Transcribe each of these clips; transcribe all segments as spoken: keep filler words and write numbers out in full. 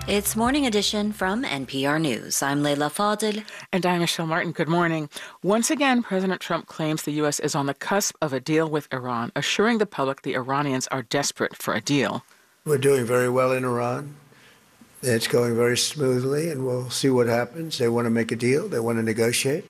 It's Morning Edition from N P R News. I'm Leila Fadel. And I'm Michelle Martin. Good morning. Once again, President Trump claims the U S is on the cusp of a deal with Iran, assuring the public the Iranians are desperate for a deal. We're doing very well in Iran. It's going very smoothly, and we'll see what happens. They want to make a deal. They want to negotiate.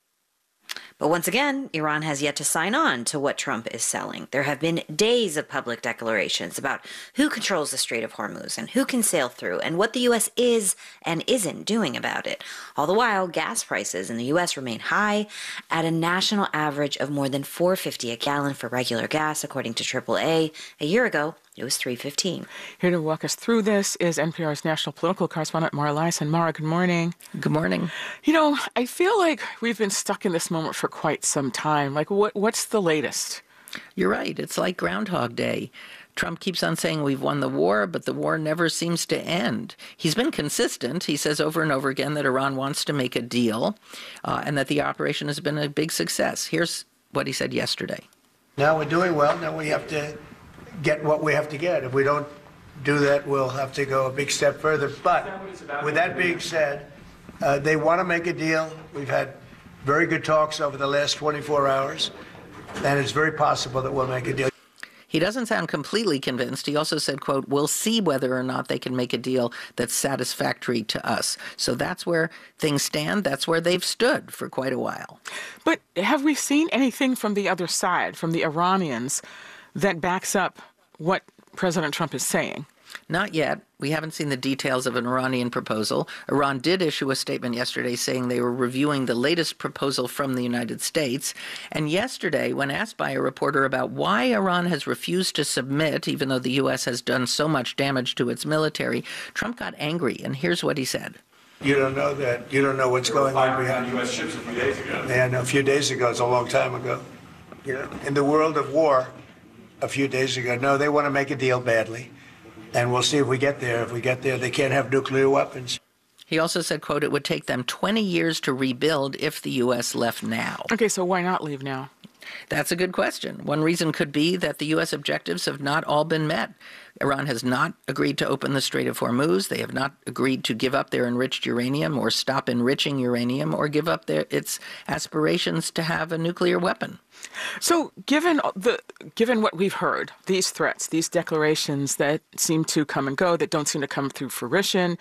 But once again, Iran has yet to sign on to what Trump is selling. There have been days of public declarations about who controls the Strait of Hormuz and who can sail through and what the U S is and isn't doing about it. All the while, gas prices in the U S remain high at a national average of more than four dollars and fifty cents a gallon for regular gas, according to triple A. A year ago, it was three dollars and fifteen cents. Here to walk us through this is N P R's national political correspondent, Mara Liasson. Mara, good morning. Good morning. You know, I feel like we've been stuck in this moment for quite some time. Like, what what's the latest? You're right. It's like Groundhog Day. Trump keeps on saying we've won the war, but the war never seems to end. He's been consistent. He says over and over again that Iran wants to make a deal uh, and that the operation has been a big success. Here's what he said yesterday. Now we're doing well. Now we have to get what we have to get. If we don't do that, we'll have to go a big step further. But with that being said, uh, they want to make a deal. We've had very good talks over the last twenty-four hours, and it's very possible that we'll make a deal. He doesn't sound completely convinced. He also said, quote, we'll see whether or not they can make a deal that's satisfactory to us. So that's where things stand. That's where they've stood for quite a while. But have we seen anything from the other side, from the Iranians, that backs up what President Trump is saying? Not yet. We haven't seen the details of an Iranian proposal. Iran did issue a statement yesterday saying they were reviewing the latest proposal from the United States. And yesterday, when asked by a reporter about why Iran has refused to submit, even though the U S has done so much damage to its military, Trump got angry. And here's what he said. You don't know that. You don't know what's going on behind U S ships a few days ago. Yeah, no, a few days ago. It's a long time ago. You know, in the world of war, a few days ago, no, they want to make a deal badly. And we'll see if we get there. If we get there, they can't have nuclear weapons. He also said, quote, it would take them twenty years to rebuild if the U S left now. Okay, so why not leave now? That's a good question. One reason could be that the U S objectives have not all been met. Iran has not agreed to open the Strait of Hormuz. They have not agreed to give up their enriched uranium or stop enriching uranium or give up their its aspirations to have a nuclear weapon. So given the given what we've heard, these threats, these declarations that seem to come and go, that don't seem to come through fruition,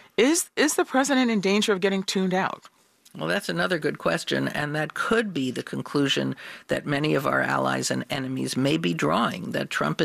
is is the president in danger of getting tuned out? Well, that's another good question, and that could be the conclusion that many of our allies and enemies may be drawing, that Trump is